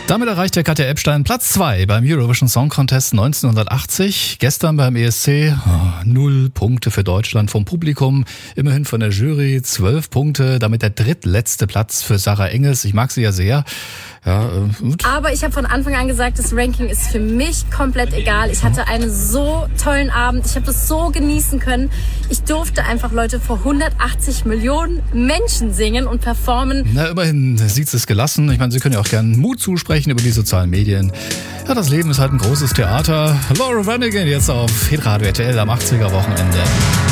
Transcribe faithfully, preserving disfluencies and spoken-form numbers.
Damit erreichte Katja Ebstein Platz zwei beim Eurovision Song Contest neunzehnhundertachtzig. Gestern beim E S C oh, null Punkte für Deutschland vom Publikum, immerhin von der Jury zwölf Punkte, damit der drittletzte Platz für Sarah Engels. Ich mag sie ja sehr. Ja, äh, gut. Aber ich habe von Anfang an gesagt, das Ranking ist für mich komplett egal. Ich hatte einen so tollen Abend. Ich habe das so genießen können. Ich durfte einfach, Leute, vor hundertachtzig Millionen Menschen singen und performen. Na, immerhin sieht sie es gelassen. Ich meine, Sie können ja auch gerne Mut zusprechen über die sozialen Medien. Ja, das Leben ist halt ein großes Theater. Laura Branigan jetzt auf Hitradio R T L am achtziger Wochenende.